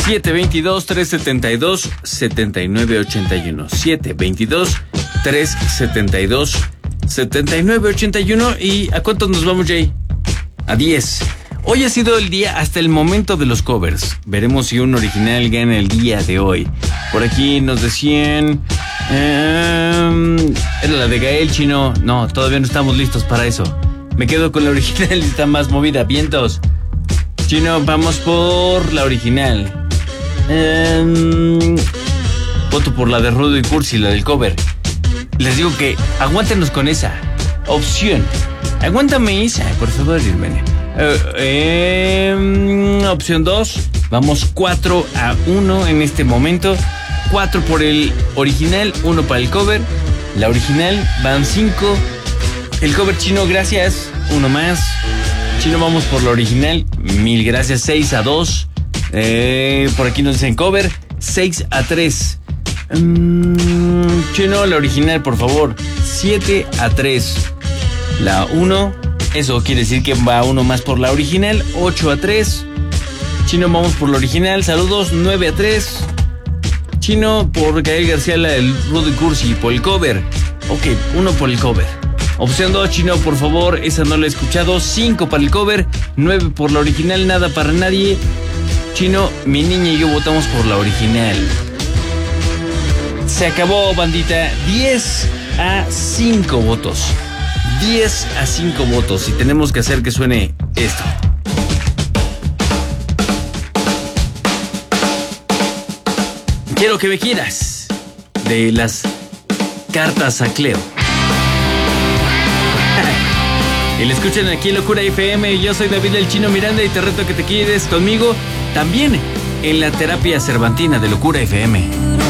722-372-7981. 722-372-7981. ¿Y a cuántos nos vamos, Jay? A 10. Hoy ha sido el día hasta el momento de los covers. Veremos si un original gana el día de hoy. Por aquí nos decían... era la de Gael, Chino. No, todavía no estamos listos para eso. Me quedo con la original, está más movida. Vientos. Chino, vamos por la original. Voto por la de Rudo y Cursi, la del cover. Les digo que aguántenos con esa opción. Aguántame esa, por favor, hermana. Opción 2. Vamos 4-1 en este momento. 4 por el original, 1 para el cover. La original van 5. El cover, Chino, gracias. 1 más. Chino, vamos por la original. 1000 gracias. 6-2. Por aquí nos dicen cover. 6-3. Chino, la original, por favor. 7-3. La 1. Eso quiere decir que va 1 más por la original. 8-3. Chino, vamos por la original. Saludos. 9-3. Chino, por Gael García, la del Rudy Cursi, por el cover. Ok, 1 por el cover. Opción 2, Chino, por favor, esa no la he escuchado. 5 para el cover. 9 por la original, nada para nadie. Chino, mi niña y yo votamos por la original. Se acabó, bandita. 10-5 votos. 10-5 votos. Y tenemos que hacer que suene esto. Quiero que me quieras. De las cartas a Cleo. Y le escuchan aquí en Locura FM. Yo soy David el Chino Miranda y te reto a que te quedes conmigo también en la terapia cervantina de Locura FM.